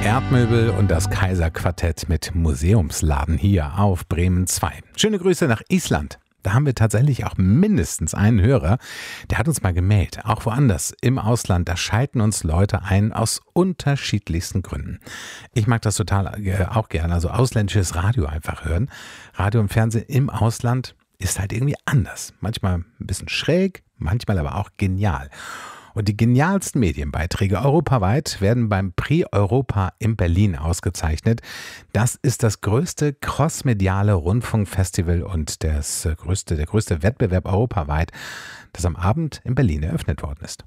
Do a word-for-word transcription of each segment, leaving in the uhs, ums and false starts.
Erdmöbel und das Kaiserquartett mit Museumsladen hier auf Bremen zwei. Schöne Grüße nach Island. Da haben wir tatsächlich auch mindestens einen Hörer, der hat uns mal gemeldet. Auch woanders im Ausland, da schalten uns Leute ein aus unterschiedlichsten Gründen. Ich mag das total äh, auch gerne, also ausländisches Radio einfach hören. Radio und Fernsehen im Ausland ist halt irgendwie anders. Manchmal ein bisschen schräg, manchmal aber auch genial. Und die genialsten Medienbeiträge europaweit werden beim Prix Europa in Berlin ausgezeichnet. Das ist das größte crossmediale Rundfunkfestival und das größte, der größte Wettbewerb europaweit, das am Abend in Berlin eröffnet worden ist.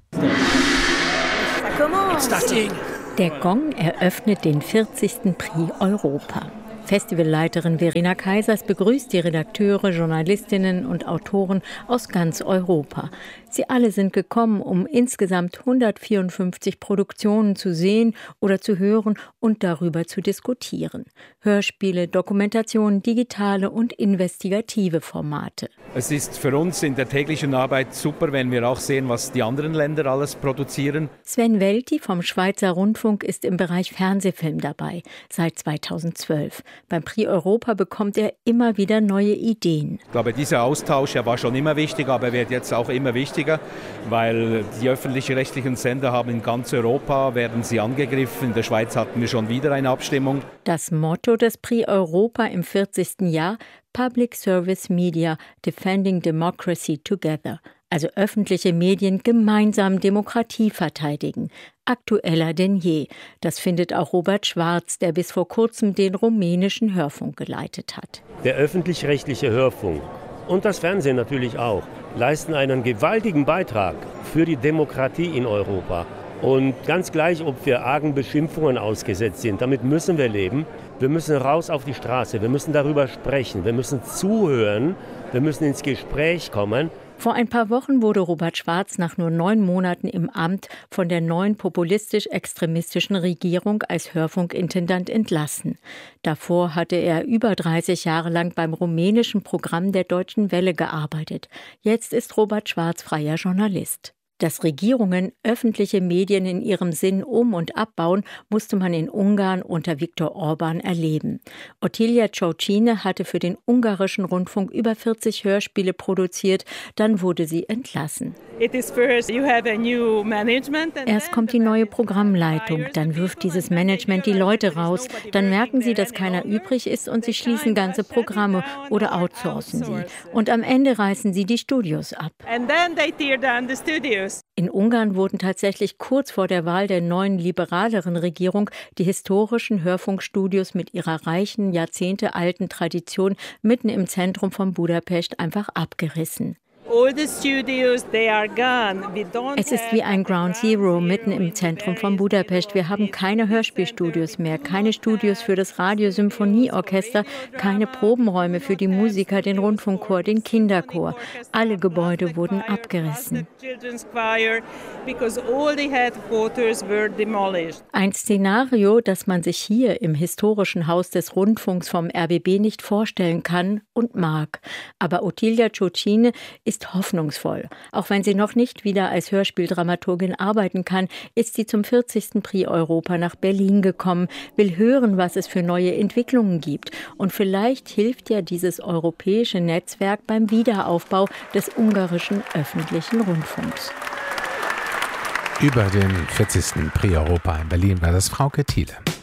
Der Gong eröffnet den vierzigsten Prix Europa. Festivalleiterin Verena Kaisers begrüßt die Redakteure, Journalistinnen und Autoren aus ganz Europa. Sie alle sind gekommen, um insgesamt hundertvierundfünfzig Produktionen zu sehen oder zu hören und darüber zu diskutieren. Hörspiele, Dokumentationen, digitale und investigative Formate. Es ist für uns in der täglichen Arbeit super, wenn wir auch sehen, was die anderen Länder alles produzieren. Sven Welti vom Schweizer Rundfunk ist im Bereich Fernsehfilm dabei, seit zweitausendzwölf. Beim Prix Europa bekommt er immer wieder neue Ideen. Ich glaube, dieser Austausch er war schon immer wichtig, aber er wird jetzt auch immer wichtiger, weil die öffentlich-rechtlichen Sender haben in ganz Europa, werden sie angegriffen. In der Schweiz hatten wir schon wieder eine Abstimmung. Das Motto des Prix Europa im vierzigsten Jahr: Public Service Media Defending Democracy Together. Also öffentliche Medien gemeinsam Demokratie verteidigen. Aktueller denn je. Das findet auch Robert Schwarz, der bis vor kurzem den rumänischen Hörfunk geleitet hat. Der öffentlich-rechtliche Hörfunk und das Fernsehen natürlich auch leisten einen gewaltigen Beitrag für die Demokratie in Europa. Und ganz gleich, ob wir argen Beschimpfungen ausgesetzt sind, damit müssen wir leben. Wir müssen raus auf die Straße, wir müssen darüber sprechen, wir müssen zuhören, wir müssen ins Gespräch kommen. Vor ein paar Wochen wurde Robert Schwarz nach nur neun Monaten im Amt von der neuen populistisch-extremistischen Regierung als Hörfunkintendant entlassen. Davor hatte er über dreißig Jahre lang beim rumänischen Programm der Deutschen Welle gearbeitet. Jetzt ist Robert Schwarz freier Journalist. Dass Regierungen öffentliche Medien in ihrem Sinn um- und abbauen, musste man in Ungarn unter Viktor Orban erleben. Ottilia Ciaucine hatte für den ungarischen Rundfunk über vierzig Hörspiele produziert, dann wurde sie entlassen. Erst kommt die neue Programmleitung, dann wirft dieses Management die Leute raus, dann merken sie, dass keiner übrig ist und sie schließen ganze Programme oder outsourcen sie. Und am Ende reißen sie die Studios ab. In Ungarn wurden tatsächlich kurz vor der Wahl der neuen liberaleren Regierung die historischen Hörfunkstudios mit ihrer reichen, jahrzehntealten Tradition mitten im Zentrum von Budapest einfach abgerissen. Es ist wie ein Ground Zero mitten im Zentrum von Budapest. Wir haben keine Hörspielstudios mehr, keine Studios für das Radiosymphonieorchester, keine Probenräume für die Musiker, den Rundfunkchor, den Kinderchor. Alle Gebäude wurden abgerissen. Ein Szenario, das man sich hier im historischen Haus des Rundfunks vom R B B nicht vorstellen kann und mag. Aber Ottilia Ciaucine ist hoffnungsvoll. Auch wenn sie noch nicht wieder als Hörspieldramaturgin arbeiten kann, ist sie zum vierzigsten Prix Europa nach Berlin gekommen, will hören, was es für neue Entwicklungen gibt. Und vielleicht hilft ja dieses europäische Netzwerk beim Wiederaufbau des ungarischen öffentlichen Rundfunks. Über den vierzigsten Prix Europa in Berlin war das Frauke Thiele.